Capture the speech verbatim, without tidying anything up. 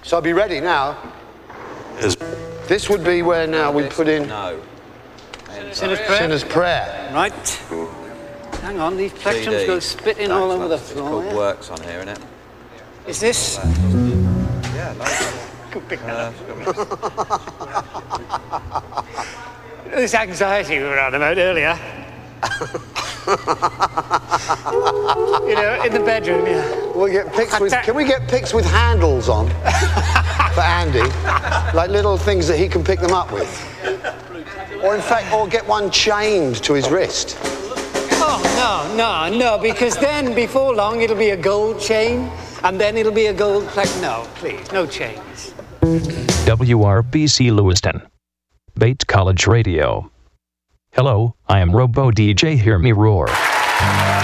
So I'll be ready now. Is This would be where now we put in No. Sinner's prayer. Sinner's Prayer. Right. Hang on, these plectrums C D. go spitting all over the It's floor. called yeah? Works on here, isn't it? Is this? Yeah, loads. Could pick that Uh, up. This anxiety we were on about earlier. You know, in the bedroom, yeah. We'll get pics with, can we get pics with handles on for Andy? Like little things that he can pick them up with. Or in fact, or get one chained to his wrist. Oh, no, no, no, because then before long it'll be a gold chain and then it'll be a gold plec. No, please, no chains. W R B C Lewiston. Bates College Radio. Hello, I am Robo D J Hear Me Roar.